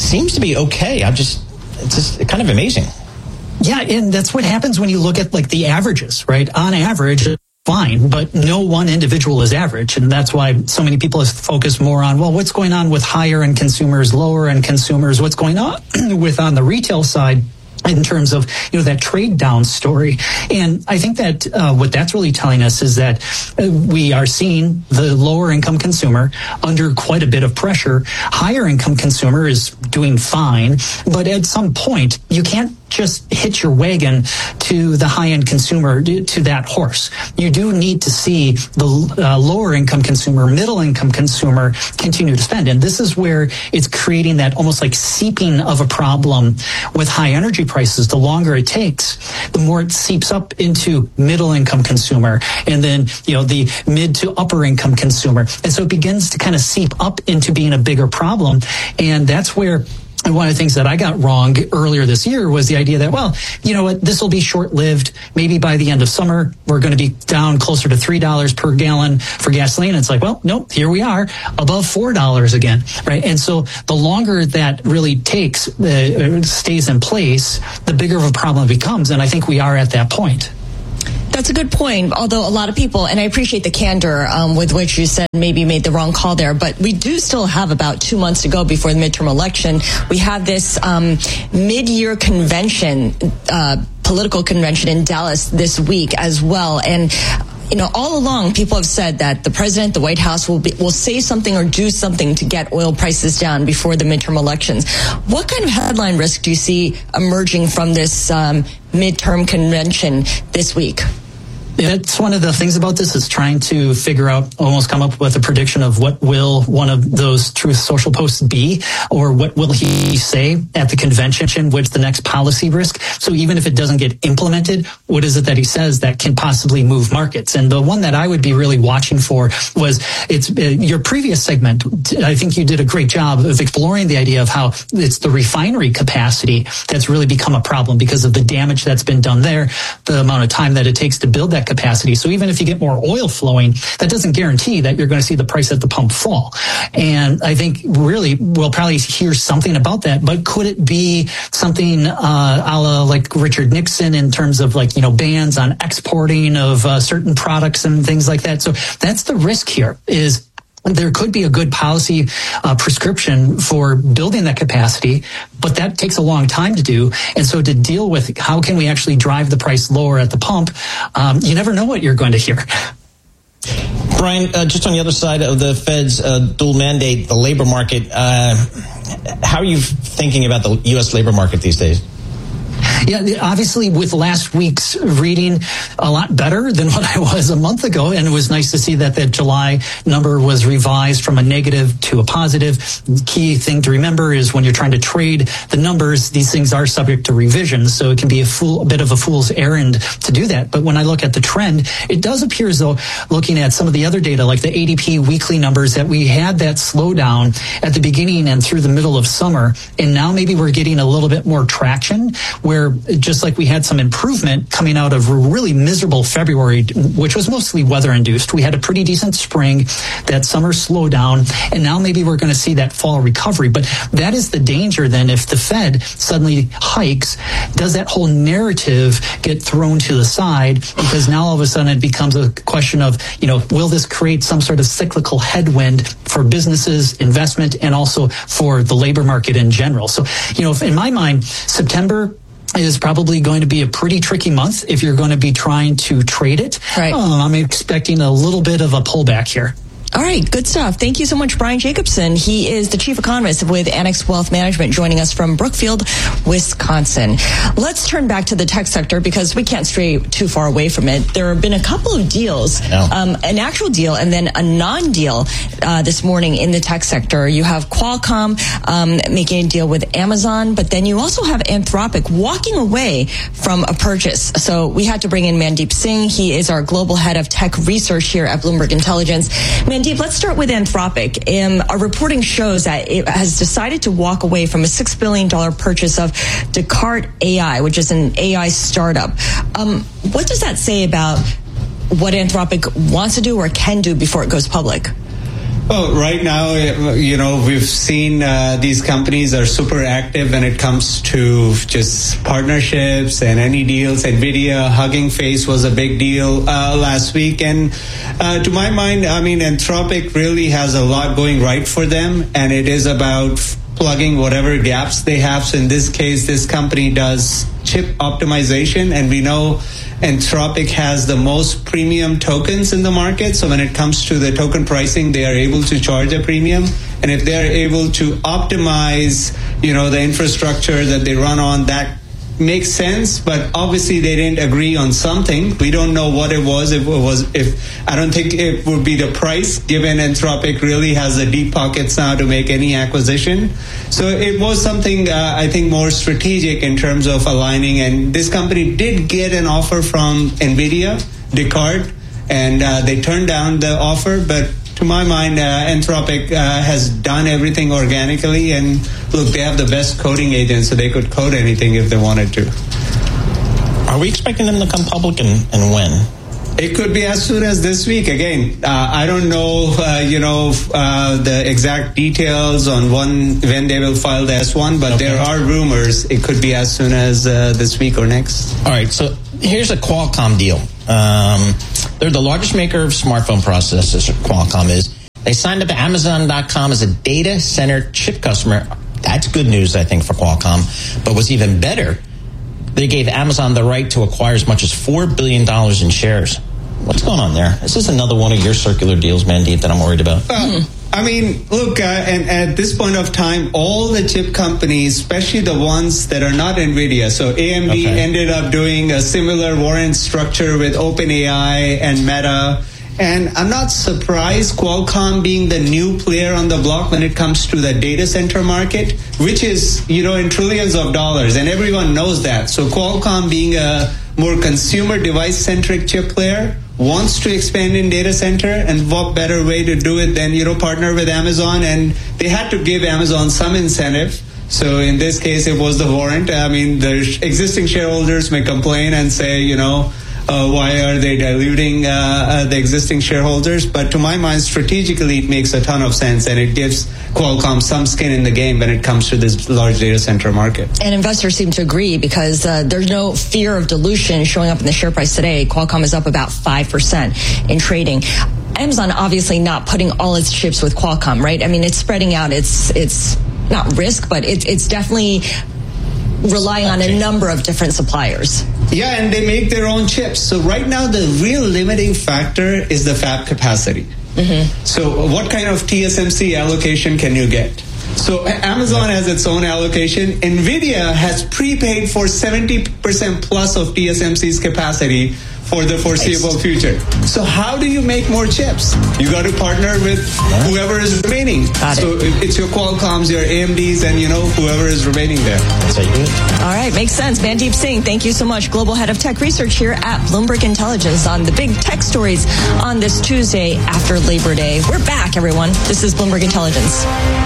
seems to be okay. I'm just, it's just kind of amazing. Yeah, and that's what happens when you look at like the averages, right? On average, fine, but no one individual is average. And that's why so many people have focused more on, well, what's going on with higher end consumers, lower end consumers, what's going on with on the retail side in terms of, you know, that trade down story. And I think that uh, what that's really telling us is that uh, we are seeing the lower income consumer under quite a bit of pressure. Higher income consumer is doing fine, but at some point you can't just hitch your wagon to the high-end consumer, to that horse. You do need to see the uh, lower-income consumer, middle-income consumer continue to spend. And this is where it's creating that almost like seeping of a problem with high energy prices. The longer it takes, the more it seeps up into middle-income consumer and then, you know, the mid to upper-income consumer. And so it begins to kind of seep up into being a bigger problem. And that's where And one of the things that I got wrong earlier this year was the idea that, well, you know what, this will be short-lived. Maybe by the end of summer, we're going to be down closer to three dollars per gallon for gasoline. And it's like, well, nope, here we are, above four dollars again, right? And so the longer that really takes, uh, stays in place, the bigger of a problem it becomes. And I think we are at that point. That's a good point, although a lot of people, and I appreciate the candor um, with which you said maybe made the wrong call there, but we do still have about two months to go before the midterm election. We have this um, mid-year convention, uh, political convention in Dallas this week as well. And you know, all along, people have said that the president, the White House will be, will say something or do something to get oil prices down before the midterm elections. What kind of headline risk do you see emerging from this um, midterm convention this week? That's one of the things about this is trying to figure out, almost come up with a prediction of what will one of those Truth Social posts be, or what will he say at the convention, what's the next policy risk. So even if it doesn't get implemented, what is it that he says that can possibly move markets? And the one that I would be really watching for was, it's uh, your previous segment. I think you did a great job of exploring the idea of how it's the refinery capacity that's really become a problem because of the damage that's been done there, the amount of time that it takes to build that capacity. So even if you get more oil flowing, that doesn't guarantee that you're going to see the price at the pump fall. And I think really we'll probably hear something about that, but could it be something uh, a la like Richard Nixon in terms of like, you know, bans on exporting of uh, certain products and things like that? So that's the risk here, is there could be a good policy uh, prescription for building that capacity, but that takes a long time to do. And so to deal with how can we actually drive the price lower at the pump, um, you never know what you're going to hear. Brian, uh, just on the other side of the Fed's uh, dual mandate, the labor market, uh, how are you thinking about the U S labor market these days? Yeah, obviously with last week's reading, a lot better than what I was a month ago. And it was nice to see that the July number was revised from a negative to a positive. The key thing to remember is when you're trying to trade the numbers, these things are subject to revision. So it can be a, fool, a bit of a fool's errand to do that. But when I look at the trend, it does appear as though looking at some of the other data, like the A D P weekly numbers, that we had that slowdown at the beginning and through the middle of summer. And now maybe we're getting a little bit more traction, where just like we had some improvement coming out of a really miserable February, which was mostly weather induced. We had a pretty decent spring, that summer slowdown, and now maybe we're going to see that fall recovery. But that is the danger then, if the Fed suddenly hikes, does that whole narrative get thrown to the side? Because now all of a sudden it becomes a question of, you know, will this create some sort of cyclical headwind for businesses, investment, and also for the labor market in general? So, you know, in my mind, September is probably going to be a pretty tricky month if you're going to be trying to trade it. Right. Um, I'm expecting a little bit of a pullback here. All right, good stuff. Thank you so much, Brian Jacobson. He is the chief economist with Annex Wealth Management, joining us from Brookfield, Wisconsin. Let's turn back to the tech sector because we can't stray too far away from it. There have been a couple of deals, um, an actual deal and then a non-deal uh, this morning in the tech sector. You have Qualcomm um, making a deal with Amazon, but then you also have Anthropic walking away from a purchase. So we had to bring in Mandeep Singh. He is our global head of tech research here at Bloomberg Intelligence. Mandeep, let's start with Anthropic. Um, our reporting shows that it has decided to walk away from a six billion dollars purchase of Descartes A I, which is an A I startup. Um, what does that say about what Anthropic wants to do or can do before it goes public? Well, right now, you know, we've seen uh, these companies are super active when it comes to just partnerships and any deals. NVIDIA, Hugging Face was a big deal uh, last week. And uh, to my mind, I mean, Anthropic really has a lot going right for them. And it is about plugging whatever gaps they have. So in this case, this company does chip optimization. And we know Anthropic has the most premium tokens in the market. So when it comes to the token pricing, they are able to charge a premium. And if they're able to optimize, you know, the infrastructure that they run on, that makes sense. But obviously they didn't agree on something. We don't know what it was. If it was, if I don't think it would be the price, given Anthropic really has the deep pockets now to make any acquisition. So it was something uh, I think more strategic in terms of aligning. And this company did get an offer from NVIDIA, Descartes, and uh, they turned down the offer. But to my mind, uh, Anthropic uh, has done everything organically. And look, they have the best coding agent, so they could code anything if they wanted to. Are we expecting them to come public, and, and when? It could be as soon as this week. Again, uh, I don't know, uh, you know, uh, the exact details on when, when they will file the S one, but okay. There are rumors it could be as soon as uh, this week or next. All right, so here's a Qualcomm deal. Um, they're the largest maker of smartphone processors, Qualcomm is. They signed up at Amazon dot com as a data center chip customer. That's good news, I think, for Qualcomm. But what's even better, they gave Amazon the right to acquire as much as four billion dollars in shares. What's going on there? This is another one of your circular deals, Mandeep, that I'm worried about. Uh, I mean, look, uh, and at this point of time, all the chip companies, especially the ones that are not NVIDIA, so A M D okay. ended up doing a similar warrant structure with OpenAI and Meta. And I'm not surprised Qualcomm being the new player on the block when it comes to the data center market, which is, you know, in trillions of dollars. And everyone knows that. So Qualcomm being a more consumer device-centric chip player wants to expand in data center, and what better way to do it than, you know, partner with Amazon. And they had to give Amazon some incentive. So in this case, it was the warrant. I mean, the existing shareholders may complain and say, you know, Uh, why are they diluting uh, uh, the existing shareholders? But to my mind, strategically, it makes a ton of sense, and it gives Qualcomm some skin in the game when it comes to this large data center market. And investors seem to agree because uh, there's no fear of dilution showing up in the share price today. Qualcomm is up about five percent in trading. Amazon obviously not putting all its chips with Qualcomm, right? I mean, it's spreading out. It's it's not risk, but it, it's definitely relying on a number of different suppliers. Yeah, and they make their own chips. So right now, the real limiting factor is the fab capacity. Mm-hmm. So what kind of T S M C allocation can you get? So Amazon has its own allocation. NVIDIA has prepaid for seventy percent plus of T S M C's capacity for the foreseeable future. So how do you make more chips? You got to partner with whoever is remaining. Got so it. It's your Qualcomms, your A M Ds, and, you know, whoever is remaining there. That's how you do it. All right, makes sense. Mandeep Singh, thank you so much. Global Head of Tech Research here at Bloomberg Intelligence on the big tech stories on this Tuesday after Labor Day. We're back, everyone. This is Bloomberg Intelligence.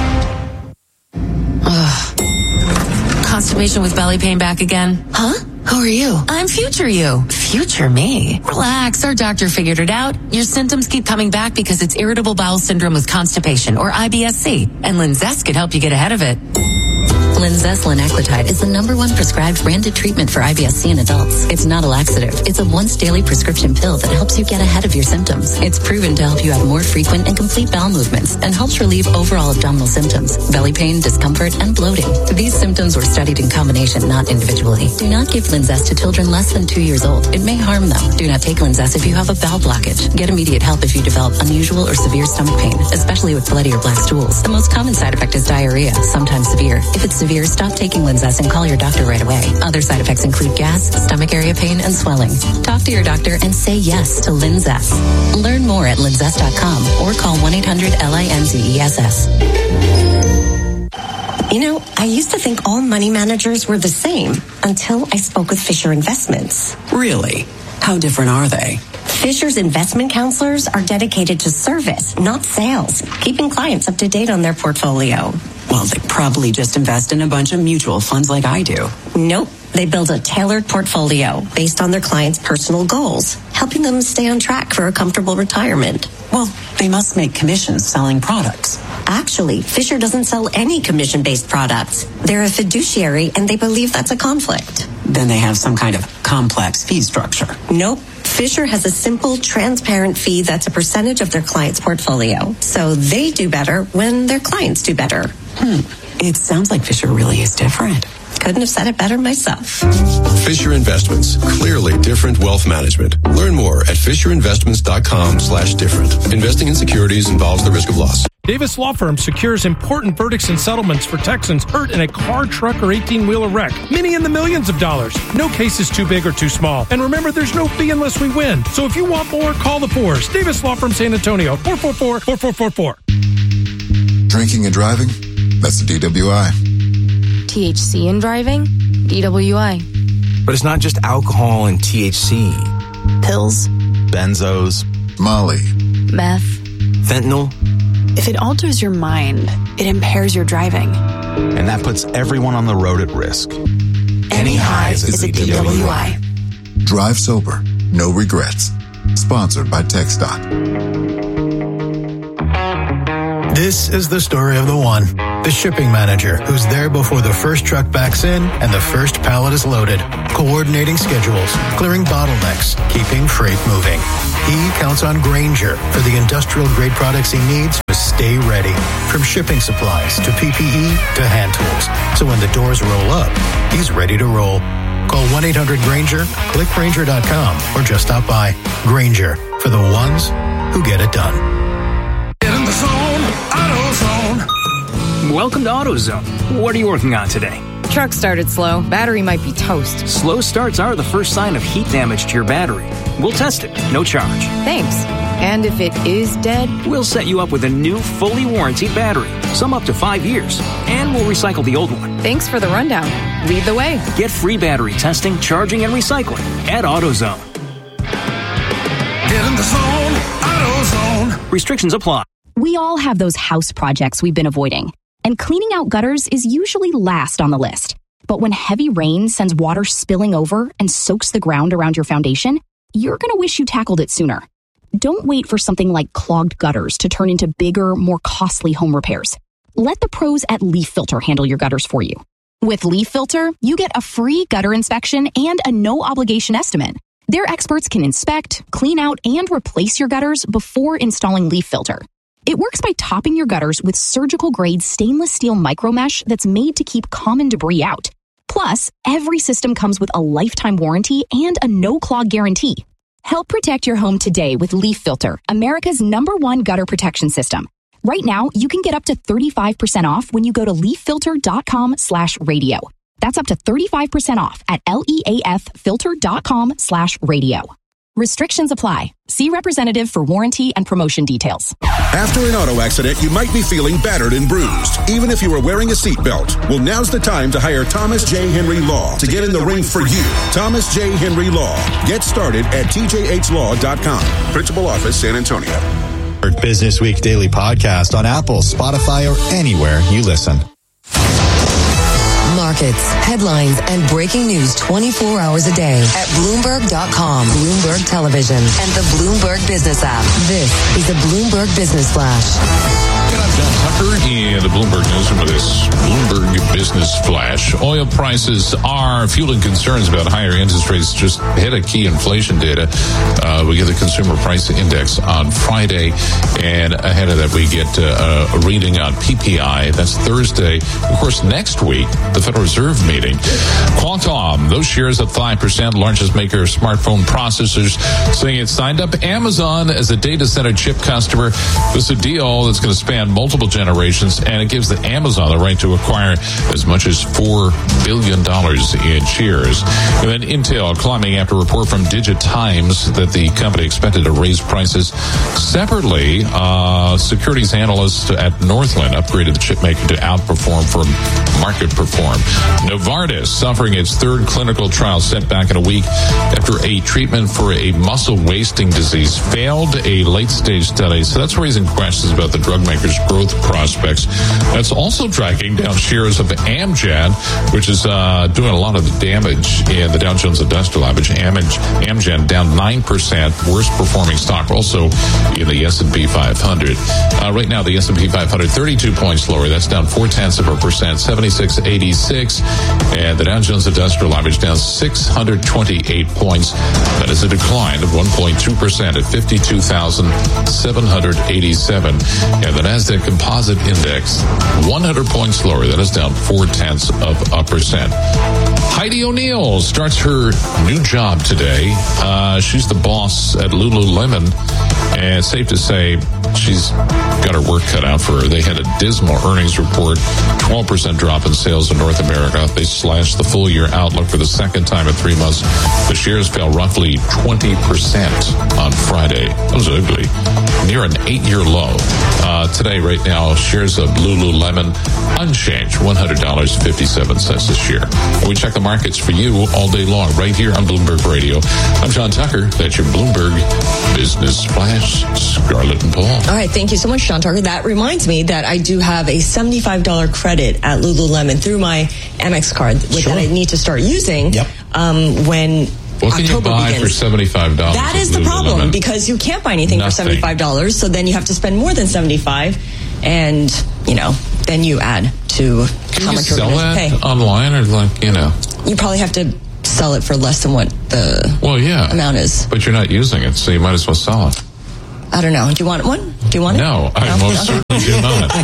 Ugh. Constipation with belly pain back again? Huh? Who are you? I'm future you. Future me? Relax, our doctor figured it out. Your symptoms keep coming back because it's irritable bowel syndrome with constipation, or I B S C, and Linzess could help you get ahead of it. Linzess linaclotide is the number one prescribed branded treatment for I B S C in adults. It's not a laxative. It's a once daily prescription pill that helps you get ahead of your symptoms. It's proven to help you have more frequent and complete bowel movements and helps relieve overall abdominal symptoms, belly pain, discomfort, and bloating. These symptoms were studied in combination, not individually. Do not give Linzess to children less than two years old. It may harm them. Do not take Linzess if you have a bowel blockage. Get immediate help if you develop unusual or severe stomach pain, especially with bloody or black stools. The most common side effect is diarrhea, sometimes severe. If it's severe, stop taking Linzess and call your doctor right away. Other side effects include gas, stomach area pain, and swelling. Talk to your doctor and say yes to Linzess. Learn more at linzess dot com or call one eight hundred L I N Z E S S. You know, I used to think all money managers were the same until I spoke with Fisher Investments. Really? How different are they? Fisher's investment counselors are dedicated to service, not sales, keeping clients up to date on their portfolio. Well, they probably just invest in a bunch of mutual funds like I do. Nope. They build a tailored portfolio based on their clients' personal goals, helping them stay on track for a comfortable retirement. Well, they must make commissions selling products. Actually, Fisher doesn't sell any commission-based products. They're a fiduciary, and they believe that's a conflict. Then they have some kind of complex fee structure. Nope. Fisher has a simple, transparent fee that's a percentage of their client's portfolio. So they do better when their clients do better. Hmm. It sounds like Fisher really is different. Couldn't have said it better myself. Fisher Investments. Clearly different wealth management. Learn more at FisherInvestments.com slash different. Investing in securities involves the risk of loss. Davis Law Firm secures important verdicts and settlements for Texans hurt in a car, truck, or eighteen-wheeler wreck. Many in the millions of dollars. No case is too big or too small. And remember, there's no fee unless we win. So if you want more, call the fours. Davis Law Firm San Antonio, four four four, four four four four. Drinking and driving? That's the D W I. T H C in driving? D W I. But it's not just alcohol and T H C. Pills. Benzos. Molly. Meth. Fentanyl. If it alters your mind, it impairs your driving. And that puts everyone on the road at risk. Any highs is a D W I. Drive sober. No regrets. Sponsored by TxDOT. This is the story of the one, the shipping manager, who's there before the first truck backs in and the first pallet is loaded, coordinating schedules, clearing bottlenecks, keeping freight moving. He counts on Grainger for the industrial-grade products he needs to stay ready, from shipping supplies to P P E to hand tools. So when the doors roll up, he's ready to roll. Call one eight hundred Grainger, click Grainger dot com, or just stop by. Grainger, for the ones who get it done. Get in the zone, AutoZone. Welcome to AutoZone. What are you working on today? Truck started slow. Battery might be toast. Slow starts are the first sign of heat damage to your battery. We'll test it, no charge. Thanks. And if it is dead? We'll set you up with a new, fully warranted battery, some up to five years, and we'll recycle the old one. Thanks for the rundown. Lead the way. Get free battery testing, charging, and recycling at AutoZone. Get in the zone, AutoZone. Restrictions apply. We all have those house projects we've been avoiding, and cleaning out gutters is usually last on the list. But when heavy rain sends water spilling over and soaks the ground around your foundation, you're going to wish you tackled it sooner. Don't wait for something like clogged gutters to turn into bigger, more costly home repairs. Let the pros at Leaf Filter handle your gutters for you. With Leaf Filter, you get a free gutter inspection and a no-obligation estimate. Their experts can inspect, clean out, and replace your gutters before installing Leaf Filter. It works by topping your gutters with surgical-grade stainless steel micromesh that's made to keep common debris out. Plus, every system comes with a lifetime warranty and a no-clog guarantee. Help protect your home today with Leaf Filter, America's number one gutter protection system. Right now, you can get up to thirty-five percent off when you go to leaffilter.com slash radio. That's up to thirty-five percent off at leaffilter.com slash radio. Restrictions apply. See representative for warranty and promotion details. After an auto accident, you might be feeling battered and bruised, even if you were wearing a seatbelt. Well, now's the time to hire Thomas J. Henry Law to get in the ring for you. Thomas J. Henry Law. Get started at T J H law dot com. Principal Office, San Antonio. Business Week Daily Podcast on Apple, Spotify, or anywhere you listen. Markets, headlines, and breaking news twenty-four hours a day at Bloomberg dot com, Bloomberg Television, and the Bloomberg Business app. This is the Bloomberg Business Flash. And I'm John Tucker in the Bloomberg Newsroom with this Bloomberg Business Flash. Oil prices are fueling concerns about higher interest rates. Just hit a key inflation data. Uh, we get the Consumer Price Index on Friday, and ahead of that we get uh, a reading on P P I. That's Thursday. Of course, next week, the Federal Reserve meeting. Qualcomm, those shares up five percent, largest maker of smartphone processors, saying it signed up Amazon as a data center chip customer. This is a deal that's going to span multiple generations, and it gives the Amazon the right to acquire as much as four billion dollars in shares. And then Intel climbing after a report from DigiTimes that the company expected to raise prices. Separately, uh, securities analysts at Northland upgraded the chip maker to outperform for market perform. Novartis suffering its third clinical trial set back in a week after a treatment for a muscle wasting disease failed a late-stage study. So that's raising questions about the drug maker's growth prospects. That's also dragging down shares of Amgen, which is uh, doing a lot of the damage in the Dow Jones Industrial Average. Amgen down nine percent, worst performing stock also in the S and P five hundred. Uh, right now, the S and P five hundred, thirty-two points lower. That's down four tenths of a percent, seventy-six eighty-six. And the Dow Jones Industrial Average down six hundred twenty-eight points. That is a decline of one point two percent at fifty-two thousand seven hundred eighty-seven. And the NASDAQ Composite Index, one hundred points lower. That is down four tenths of a percent. Heidi O'Neill starts her new job today. Uh, she's the boss at Lululemon. And it's safe to say she's got her work cut out for her. They had a dismal earnings report, twelve percent drop in sales in North America. They slashed the full year outlook for the second time in three months. The shares fell roughly twenty percent on Friday. That was ugly. Near an eight-year low. Uh, today, right now, shares of Lululemon unchanged, one hundred dollars and fifty-seven cents a share. And we check the markets for you all day long, right here on Bloomberg Radio. I'm John Tucker. That's your Bloomberg Business Flash. Scarlett and Paul. All right, thank you so much, John Tucker. That reminds me that I do have a seventy-five dollars credit at Lululemon through my Amex card Sure. that I need to start using Yep. um, when What can October you buy begins. for seventy-five dollars? That is the problem, because you can't buy anything Nothing. for seventy-five dollars, so then you have to spend more than seventy-five dollars, and, you know, then you add to Can how you much you're sell going to that pay. online, or like, you know? You probably have to sell it for less than what the well, yeah. amount is. But you're not using it, so you might as well sell it. I don't know. Do you want one? Do you want it? No, I most certainly do not.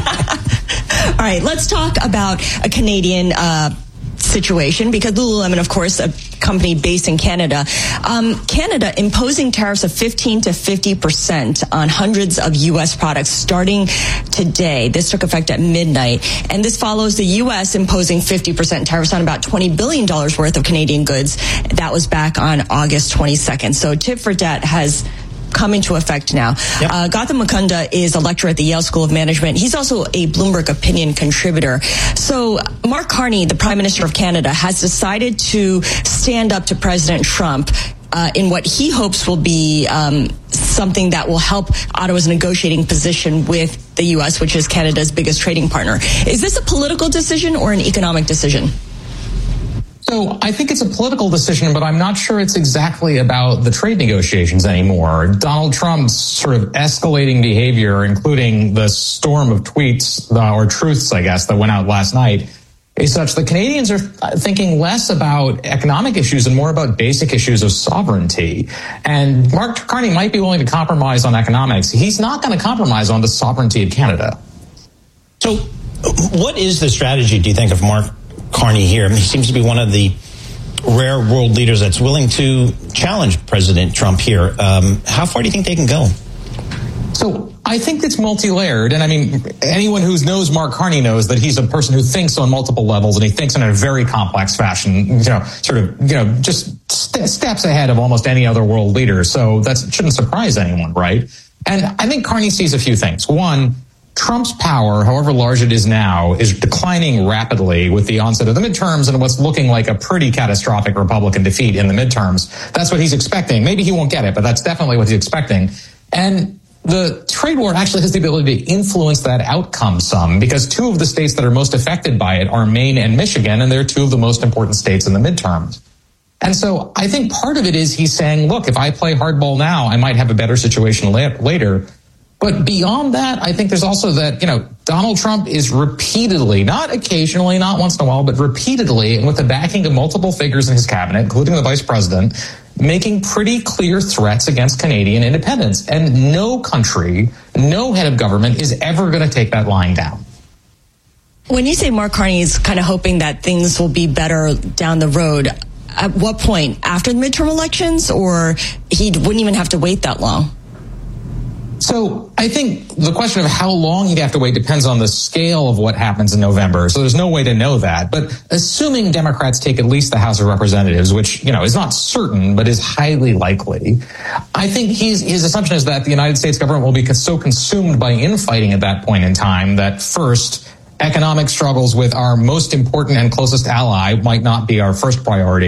All right, let's talk about a Canadian uh, situation, because Lululemon, of course, a company based in Canada. Um, Canada imposing tariffs of fifteen to fifty percent on hundreds of U S products starting today. This took effect at midnight. And this follows the U S imposing fifty percent tariffs on about twenty billion dollars worth of Canadian goods. That was back on August twenty-second. So tit for tat has come into effect now. Yep. Uh, Gautam Mukunda is a lecturer at the Yale School of Management. He's also a Bloomberg Opinion contributor. So Mark Carney, the Prime Minister of Canada, has decided to stand up to President Trump uh, in what he hopes will be um, something that will help Ottawa's negotiating position with the U S, which is Canada's biggest trading partner. Is this a political decision or an economic decision? So I think it's a political decision, but I'm not sure it's exactly about the trade negotiations anymore. Donald Trump's sort of escalating behavior, including the storm of tweets uh, or truths, I guess, that went out last night, is such that Canadians are thinking less about economic issues and more about basic issues of sovereignty. And Mark Carney might be willing to compromise on economics. He's not going to compromise on the sovereignty of Canada. So what is the strategy, do you think, of Mark Carney here? I mean, he seems to be one of the rare world leaders that's willing to challenge President Trump here. Um, how far do you think they can go? So I think it's multi-layered. And I mean, anyone who knows Mark Carney knows that he's a person who thinks on multiple levels, and he thinks in a very complex fashion, you know, sort of, you know, just st- steps ahead of almost any other world leader. So that shouldn't surprise anyone, right? And I think Carney sees a few things. One, Trump's power, however large it is now, is declining rapidly with the onset of the midterms and what's looking like a pretty catastrophic Republican defeat in the midterms. That's what he's expecting. Maybe he won't get it, but that's definitely what he's expecting. And the trade war actually has the ability to influence that outcome some, because two of the states that are most affected by it are Maine and Michigan, and they're two of the most important states in the midterms. And so I think part of it is he's saying, look, if I play hardball now, I might have a better situation later. But beyond that, I think there's also that, you know, Donald Trump is repeatedly, not occasionally, not once in a while, but repeatedly, and with the backing of multiple figures in his cabinet, including the vice president, making pretty clear threats against Canadian independence. And no country, no head of government is ever going to take that lying down. When you say Mark Carney is kind of hoping that things will be better down the road, at what point? After the midterm elections, or he wouldn't even have to wait that long? So I think the question of how long you'd have to wait depends on the scale of what happens in November. So there's no way to know that. But assuming Democrats take at least the House of Representatives, which, you know, is not certain, but is highly likely, I think he's, his assumption is that the United States government will be so consumed by infighting at that point in time that first, economic struggles with our most important and closest ally might not be our first priority.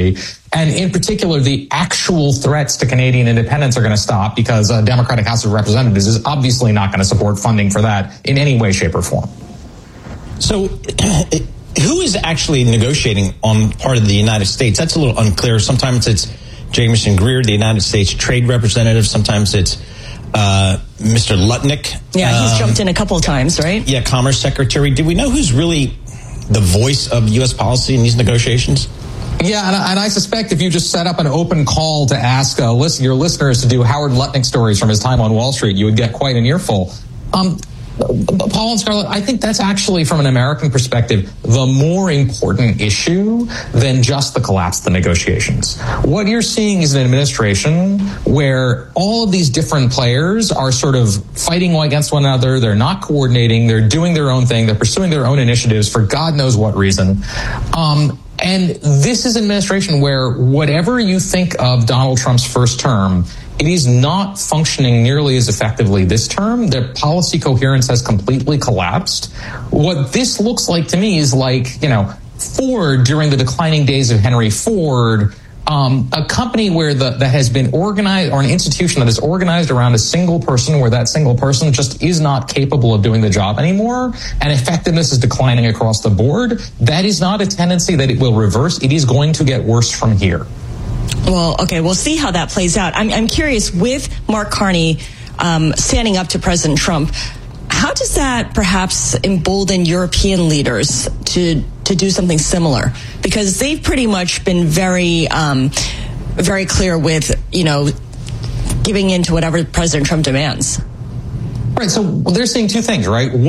And in particular, the actual threats to Canadian independence are going to stop because a Democratic House of Representatives is obviously not going to support funding for that in any way, shape, or form. So who is actually negotiating on part of the United States? That's a little unclear. Sometimes it's Jamieson Greer, the United States Trade Representative. Sometimes it's uh, Mister Lutnick. Yeah, he's um, jumped in a couple of times, right? Yeah, Commerce Secretary. Do we know who's really the voice of U S policy in these negotiations? Yeah, and, and I suspect if you just set up an open call to ask uh, listen, your listeners to do Howard Lutnick stories from his time on Wall Street, you would get quite an earful. Um, Paul and Scarlett, I think that's actually, from an American perspective, the more important issue than just the collapse of the negotiations. What you're seeing is an administration where all of these different players are sort of fighting against one another. They're not coordinating. They're doing their own thing. They're pursuing their own initiatives for God knows what reason. Um, and this is an administration where whatever you think of Donald Trump's first term, it is not functioning nearly as effectively this term. Their policy coherence has completely collapsed. What this looks like to me is like, you know, Ford during the declining days of Henry Ford, um, a company where the, that has been organized, or an institution that is organized around a single person, where that single person just is not capable of doing the job anymore, and effectiveness is declining across the board. That is not a tendency that it will reverse. It is going to get worse from here. Well, okay, we'll see how that plays out. I'm, I'm curious, with Mark Carney um, standing up to President Trump, how does that perhaps embolden European leaders to to do something similar? Because they've pretty much been very, um, very clear with, you know, giving in to whatever President Trump demands. Right, so they're saying two things, right?